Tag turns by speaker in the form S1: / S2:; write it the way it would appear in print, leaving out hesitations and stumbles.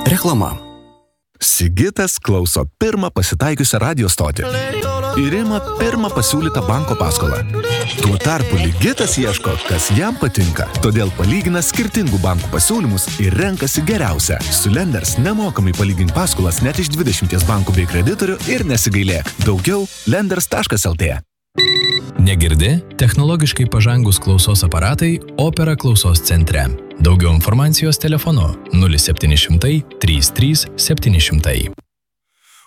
S1: Reklama. Sigitas klauso pirmą pasitaikiusią radio stotį ir ima pirmą pasiūlytą banko paskolą. Tuo tarpu Ligitas ieško, kas jam patinka, todėl palygina skirtingų bankų pasiūlymus ir renkasi geriausią. Su Lenders nemokamai palygink paskolas net iš 20 bankų bei kreditorių ir nesigailėk. Daugiau lenders.lt.
S2: Negirdi? Technologiškai pažangus klausos aparatai Opera klausos centre. Daugiau informacijos telefonu 0700 33 700.